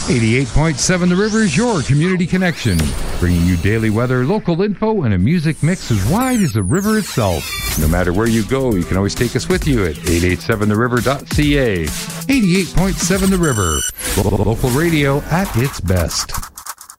88.7 The River is your community connection, bringing you daily weather, local info, and a music mix as wide as the river itself. No matter where you go, you can always take us with you at 887theriver.ca. 88.7 The River, local radio at its best.